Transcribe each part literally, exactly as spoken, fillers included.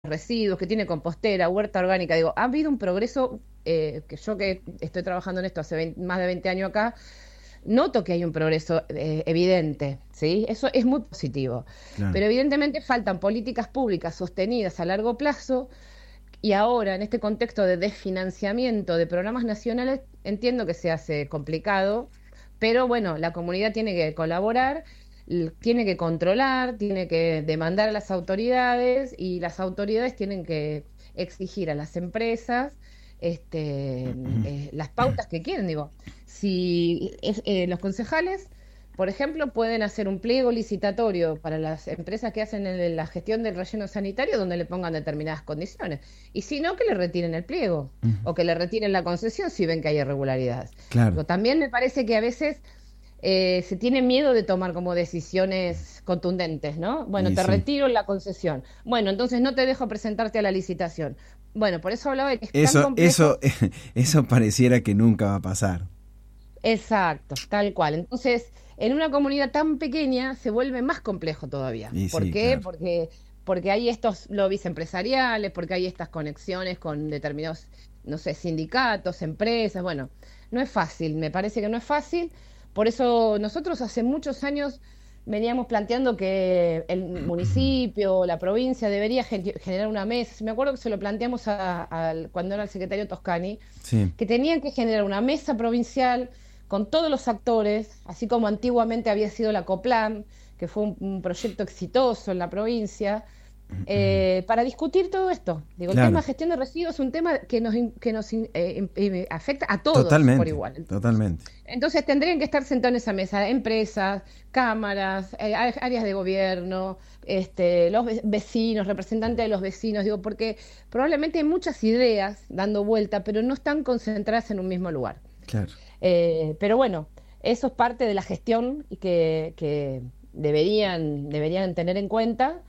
residuos, que tiene compostera, huerta orgánica. Digo, ha habido un progreso eh, que yo que estoy trabajando en esto hace veinte más de veinte años acá, noto que hay un progreso eh, evidente, ¿sí? Eso es muy positivo. Claro. Pero evidentemente faltan políticas públicas sostenidas a largo plazo y ahora, en este contexto de desfinanciamiento de programas nacionales, entiendo que se hace complicado, pero bueno, la comunidad tiene que colaborar, l- tiene que controlar, tiene que demandar a las autoridades y las autoridades tienen que exigir a las empresas este, eh, las pautas que quieren. Digo, si es- eh, los concejales, por ejemplo, pueden hacer un pliego licitatorio para las empresas que hacen el- la gestión del relleno sanitario donde le pongan determinadas condiciones. Y si no, que le retiren el pliego Ujú. o que le retiren la concesión si ven que hay irregularidades. Claro. Digo, también me parece que a veces eh, se tiene miedo de tomar como decisiones contundentes, ¿no? Bueno, Y te sí. retiro la concesión. Bueno, entonces no te dejo presentarte a la licitación. Bueno, por eso hablaba de que es tan Eso, complejo. eso, eso pareciera que nunca va a pasar. Exacto, tal cual. Entonces, en una comunidad tan pequeña se vuelve más complejo todavía. Y ¿Por sí, qué? claro. Porque, porque hay estos lobbies empresariales, porque hay estas conexiones con determinados, no sé, sindicatos, empresas. Bueno, no es fácil, me parece que no es fácil. Por eso nosotros hace muchos años veníamos planteando que el municipio, la provincia debería gen- generar una mesa. Me acuerdo que se lo planteamos a- al- cuando era el secretario Toscani, Sí, que tenían que generar una mesa provincial con todos los actores, así como antiguamente había sido la COPLAN, que fue un, un proyecto exitoso en la provincia, eh, para discutir todo esto. Digo, el tema claro. de gestión de residuos es un tema que nos, in- que nos in- eh, im- eh, afecta a todos por Totalmente, igual. totalmente. Entonces tendrían que estar sentados en esa mesa empresas, cámaras, eh, á- áreas de gobierno, este, los ve- vecinos, representantes de los vecinos, digo, porque probablemente hay muchas ideas dando vuelta, pero no están concentradas en un mismo lugar. Claro. Eh, pero bueno, eso es parte de la gestión y que, que deberían, deberían tener en cuenta.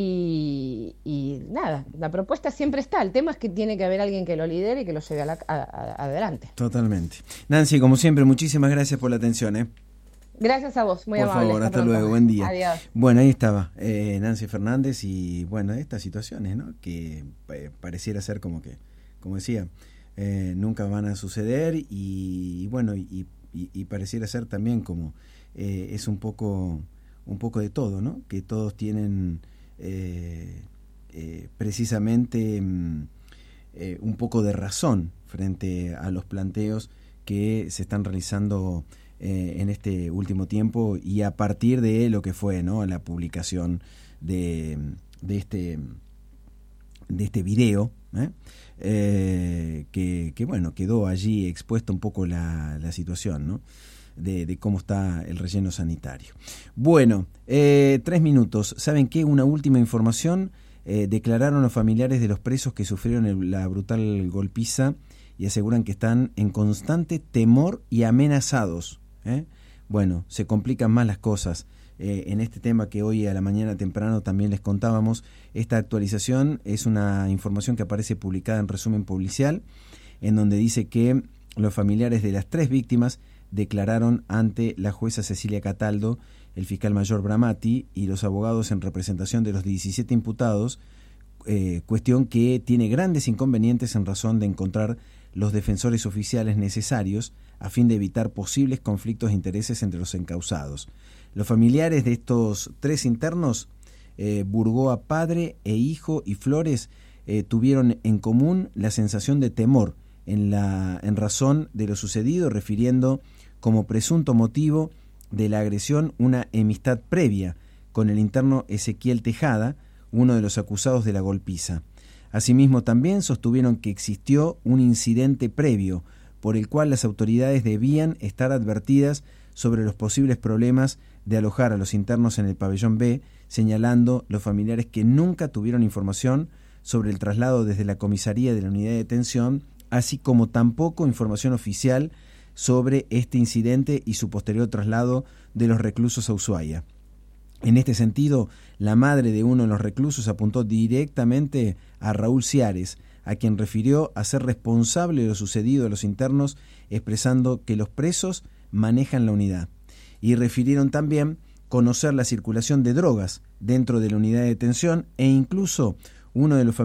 Y, y nada, la propuesta siempre está. El tema es que tiene que haber alguien que lo lidere y que lo lleve a la- a- a- adelante. Totalmente. Nancy, como siempre, muchísimas gracias por la atención, ¿eh? Gracias a vos, muy Por amable. favor, Hasta hasta pronto. luego, buen día. Adiós. Bueno, ahí estaba eh, Nancy Fernández y bueno, estas situaciones, ¿no? Que eh, pareciera ser como que, como decía, eh, nunca van a suceder y, y bueno, y, y, y pareciera ser también como eh, es un poco, un poco de todo, ¿no? Que todos tienen eh, eh, precisamente mm, eh, un poco de razón frente a los planteos que se están realizando eh, en este último tiempo y a partir de lo que fue, ¿no?, la publicación de, de este de este video, ¿eh? Eh, que, que bueno, quedó allí expuesta un poco la, la situación, ¿no?, de, de cómo está el relleno sanitario. Bueno, eh, tres minutos. ¿Saben qué? Una última información. Eh, declararon los familiares de los presos que sufrieron el, la brutal golpiza y aseguran que están en constante temor y amenazados, ¿eh? Bueno, se complican más las cosas. Eh, en este tema que hoy a la mañana temprano también les contábamos, esta actualización es una información que aparece publicada en Resumen Policial, en donde dice que los familiares de las tres víctimas declararon ante la jueza Cecilia Cataldo, el fiscal mayor Bramati y los abogados en representación de los diecisiete imputados, eh, cuestión que tiene grandes inconvenientes en razón de encontrar los defensores oficiales necesarios a fin de evitar posibles conflictos de intereses entre los encausados. Los familiares de estos tres internos, eh, Burgoa padre e hijo y Flores, eh, tuvieron en común la sensación de temor en, la, en razón de lo sucedido, refiriendo como presunto motivo de la agresión una enemistad previa con el interno Ezequiel Tejada, uno de los acusados de la golpiza. Asimismo, también sostuvieron que existió un incidente previo por el cual las autoridades debían estar advertidas sobre los posibles problemas de alojar a los internos en el pabellón B, señalando los familiares que nunca tuvieron información sobre el traslado desde la comisaría de la unidad de detención, así como tampoco información oficial sobre este incidente y su posterior traslado de los reclusos a Ushuaia. En este sentido, la madre de uno de los reclusos apuntó directamente a Raúl Ciares, a quien refirió a ser responsable de lo sucedido a los internos, expresando que los presos manejan la unidad. Y refirieron también conocer la circulación de drogas dentro de la unidad de detención e incluso uno de los